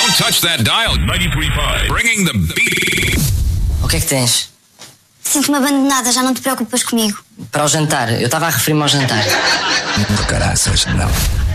Don't touch that dial. 93.5. Bringing the beat. O que é que tens? Sinto-me abandonada, já não te preocupas comigo. Para o jantar, eu estava a referir-me ao jantar. Caraças, não.